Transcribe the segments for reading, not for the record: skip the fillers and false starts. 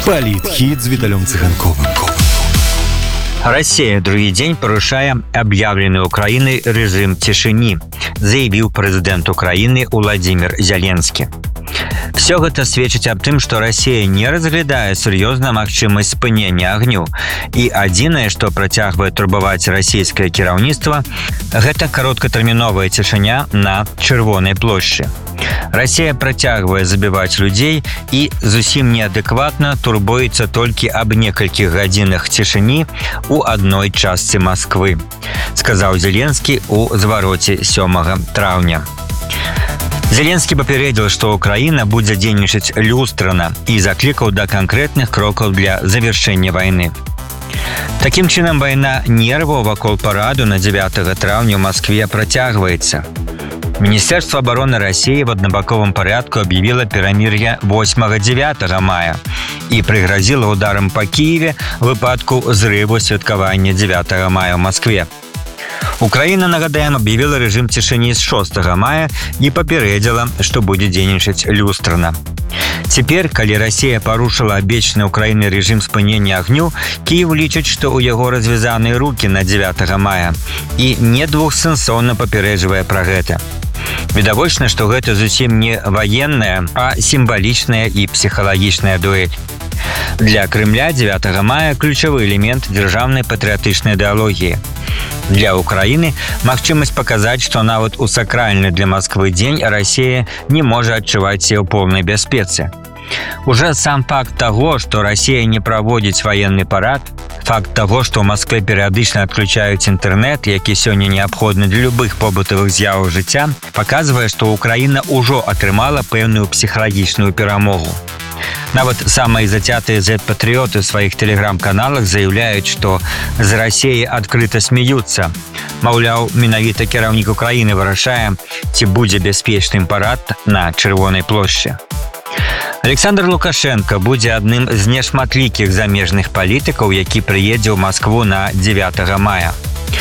Политхит с Виталием Цыганковым. Россия другі дзень парушае аб'яўлены Украінай рэжым цішыні, заявіў прэзідэнт Украіны Уладзімір Зеленскі. Все гэта сведчыць аб тым, што Расія не разглядае сур'ёзна магчымасць спынення агню. І адзінае, што працягвае турбаваць расійскае кіраўніцтва, гэта кароткатэрміновая цішыня на Чырвонай плошчы. Расія працягвае забіваць людзей і зусім неадэкватна турбуецца толькі аб некалькіх гадзінах цішыні у адной частцы Масквы, сказаў Зеленскі у звароце 7 траўня. Зеленскі папярэдзіў, што Украіна будзе дзейнічаць люстрана і заклікаў да канкрэтных крокаў для завяршэння вайны. Такім чынам, вайна нерваў вакол параду на 9 траўня ў Маскве працягваецца. Міністэрства абароны Расіі в аднабаковым парядку аб'явіла перамір'е 8-9 мая і прыгразіла ударам па Кіеве ў выпадку зрыву святкавання 9 мая ў Маскве. Украіна, нагадаем, аб'явіла рэжым цішыні з 6 мая і папярэдзіла, што будзе дзейнічаць люстрана. Цяпер, калі Расія парушыла абечаны Украінай рэжым спынення агню, Кіев лічыць, што ў яго развязаныя рукі на 9 мая і недвухсэнсоўна папярэджвае пра гэта. Відавочна, што гэта зусім не ваенная, а сімвалічная і псіхалагічная дуэль. Для Крымля 9 мая ключавы элемент дзяржаўнай патрыятычнай ідэалогіі. Для Украіны магчымасць паказаць, што нават у сакральны для Масквы дзень Расія не можа адчуваць сябе ў поўнай бяспецы. Уже сам факт таго, што Расія не праводзіць ваенны парад, факт таго, што ў Маскве перыядычна адключаюць інтэрнэт, які сёння неабходны для любых побытавых з'яваў жыцця, паказвае, што Украіна ўжо атрымала пэўную псіхалагічную перамогу. Нават самыя зацятыя Z-патрыёты ў сваіх тэлеграм-каналах заяўляюць, што з Расіі адкрыта смеюцца. Маўляў, менавіта кіраўнік Украіны вырашае, ці будзе бяспечным парад на Чырвонай плошчы. Александр Лукашенко будзе адным з нешматлікіх замежных палітыкаў, які прыедзе ў Маскву на 9 мая.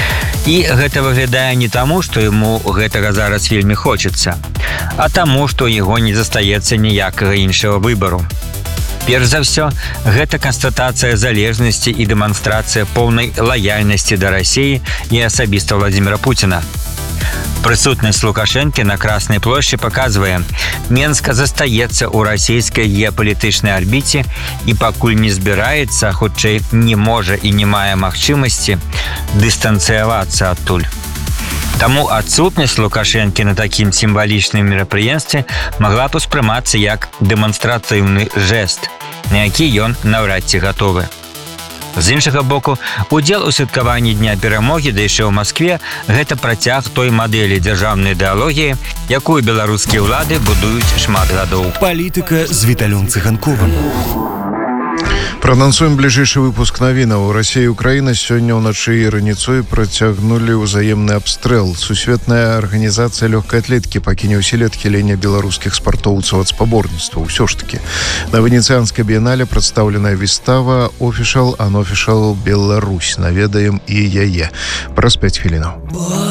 І гэта выглядае не таму, што яму гэтага зараз вельмі хочацца, а таму, што яго не застаецца ніякага іншага выбару. Перш за ўсё, гэта канстатацыя залежнасці і дэманстрацыя поўнай лаяльнасці да Расіі і асабіста Владзіміра Пуціна. Прысутнасць Лукашэнкі на Краснай плошчы паказвае, Менск застаецца ў расійскай геапалітычнай арбіце і пакуль не збіраецца, хутчэй не можа і не мае магчымасці дыстанцыявацца адтуль. Таму адсутнасць Лукашэнкі на такім сімвалічным мерапрыемстве магла б успрымацца як дэманстрацыйны жэст, на які ён наўрад ці гатовы. З іншага боку, удзел у святкаванні Дня перамогі да яшчэ ў Маскве – гэта працяг той мадэлі дзяржаўнай ідэалогіі, якую беларускія ўлады будуюць шмат гадоў. Палітыка з Віталем Цыганковым. Пранансуем бліжэйшы выпуск навінаў. Расія і Украіна сёння ўначы і раніцой працягнулі ўзаемны абстрэл. Сусветная арганізацыя лёгкай атлеткі пакіне ўсілі адхілення беларускіх спартоўцаў ад спаборніцтва. Усё ж такі. На Венецыянскай біянале прадстаўленая выстава «Official Unofficial Беларусь». Наведаем і яе. Праз 5 хвілінаў.